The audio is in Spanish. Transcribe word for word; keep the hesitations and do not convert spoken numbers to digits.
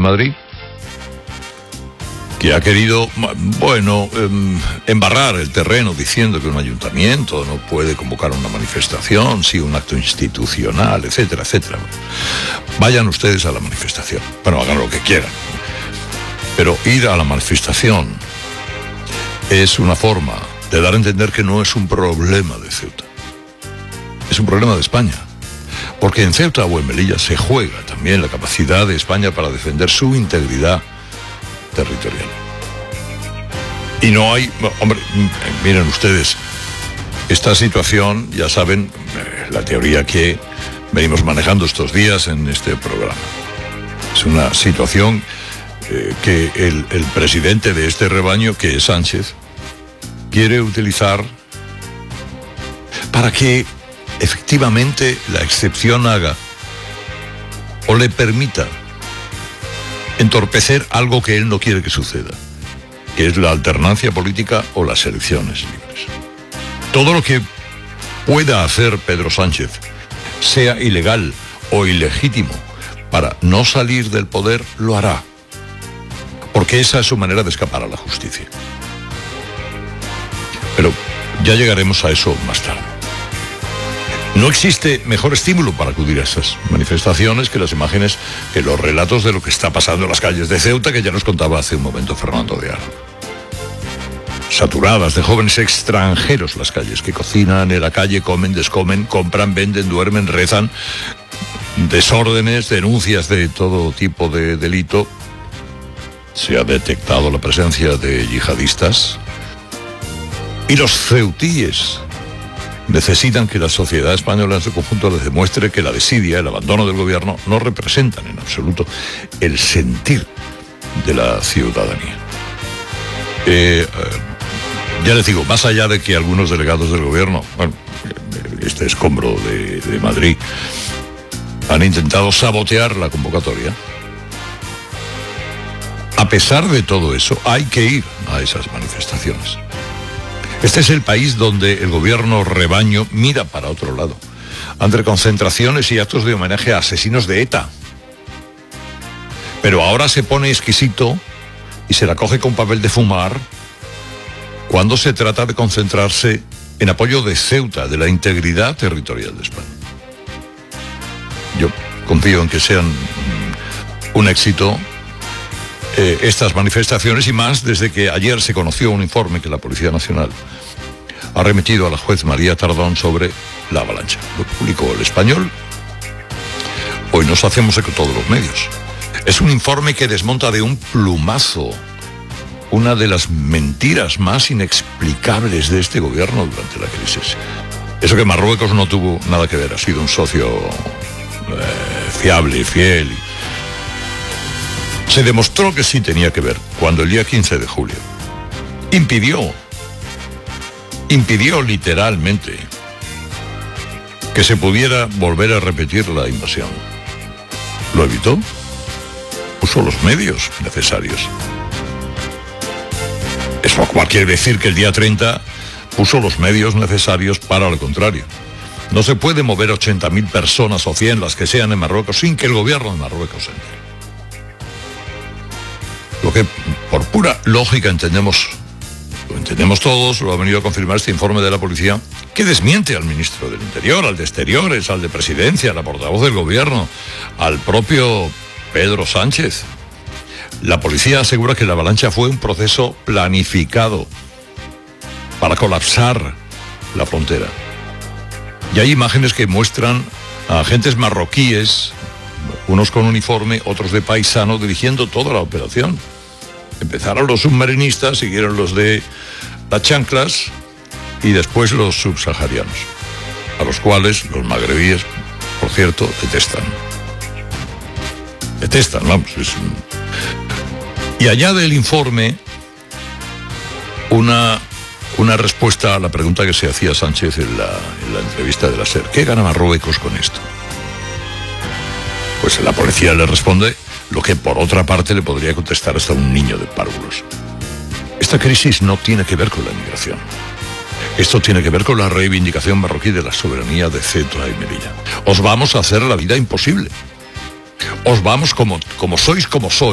Madrid, que ha querido, bueno, embarrar el terreno diciendo que un ayuntamiento no puede convocar una manifestación, sí un acto institucional, etcétera, etcétera. Vayan ustedes a la manifestación. Bueno, hagan lo que quieran. Pero ir a la manifestación es una forma de dar a entender que no es un problema de Ceuta. Es un problema de España. Porque en Ceuta o en Melilla se juega también la capacidad de España para defender su integridad territorial. Y no hay, hombre, miren ustedes, esta situación, ya saben, la teoría que venimos manejando estos días en este programa. Es una situación eh, que el, el presidente de este rebaño, que es Sánchez, quiere utilizar para que efectivamente la excepción haga o le permita entorpecer algo que él no quiere que suceda, que es la alternancia política o las elecciones libres. Todo lo que pueda hacer Pedro Sánchez, sea ilegal o ilegítimo, para no salir del poder, lo hará, porque esa es su manera de escapar a la justicia. Pero ya llegaremos a eso más tarde. No existe mejor estímulo para acudir a esas manifestaciones que las imágenes, que los relatos de lo que está pasando en las calles de Ceuta, que ya nos contaba hace un momento Fernando de Aro. Saturadas de jóvenes extranjeros las calles, que cocinan en la calle, comen, descomen, compran, venden, duermen, rezan, desórdenes, denuncias de todo tipo de delito. Se ha detectado la presencia de yihadistas. Y los ceutíes necesitan que la sociedad española en su conjunto les demuestre que la desidia, el abandono del gobierno, no representan en absoluto el sentir de la ciudadanía. Eh, eh, ya les digo, más allá de que algunos delegados del gobierno, bueno, este escombro de, de Madrid, han intentado sabotear la convocatoria, a pesar de todo eso, hay que ir a esas manifestaciones. Este es el país donde el gobierno rebaño mira para otro lado, ante concentraciones y actos de homenaje a asesinos de ETA. Pero ahora se pone exquisito y se la coge con papel de fumar cuando se trata de concentrarse en apoyo de Ceuta, de la integridad territorial de España. Yo confío en que sean un éxito eh, estas manifestaciones, y más desde que ayer se conoció un informe que la Policía Nacional ha remitido a la juez María Tardón sobre la avalancha. Lo publicó El Español. Hoy nos hacemos eco todos los medios. Es un informe que desmonta de un plumazo una de las mentiras más inexplicables de este gobierno durante la crisis. Eso que Marruecos no tuvo nada que ver, ha sido un socio eh, fiable y fiel. Se demostró que sí tenía que ver cuando el día quince de julio impidió, impidió literalmente que se pudiera volver a repetir la invasión. Lo evitó, puso los medios necesarios. Eso cual quiere decir que el día treinta puso los medios necesarios para lo contrario. No se puede mover ochenta mil personas o cien, las que sean, en Marruecos sin que el gobierno de Marruecos entre. Lo que por pura lógica entendemos, lo entendemos todos, lo ha venido a confirmar este informe de la policía, que desmiente al ministro del Interior, al de Exteriores, al de Presidencia, a la portavoz del gobierno, al propio Pedro Sánchez. La policía asegura que la avalancha fue un proceso planificado para colapsar la frontera. Y hay imágenes que muestran a agentes marroquíes, unos con uniforme, otros de paisano, dirigiendo toda la operación. Empezaron los submarinistas, siguieron los de las chanclas y después los subsaharianos, a los cuales los magrebíes, por cierto, detestan. Detestan, vamos. Es un... Y añade el informe una, una respuesta a la pregunta que se hacía Sánchez en la, en la entrevista de la SER. ¿Qué gana Marruecos con esto? Pues la policía le responde lo que por otra parte le podría contestar hasta un niño de párvulos. Esta crisis no tiene que ver con la inmigración. Esto tiene que ver con la reivindicación marroquí de la soberanía de Ceuta y Melilla. Os vamos a hacer la vida imposible. Os vamos como, como sois, como sois.